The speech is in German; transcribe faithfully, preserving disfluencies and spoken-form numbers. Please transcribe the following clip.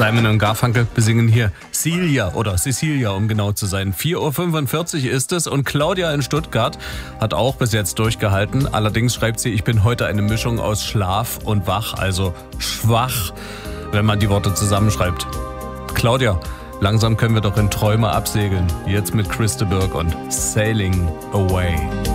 Simon und Garfunkel besingen hier Celia oder Cecilia, um genau zu sein. vier Uhr fünfundvierzig ist es und Claudia in Stuttgart hat auch bis jetzt durchgehalten. Allerdings schreibt sie, ich bin heute eine Mischung aus Schlaf und wach, also schwach, wenn man die Worte zusammenschreibt. Claudia, langsam können wir doch in Träume absegeln. Jetzt mit Chris de Burgh und Sailing Away.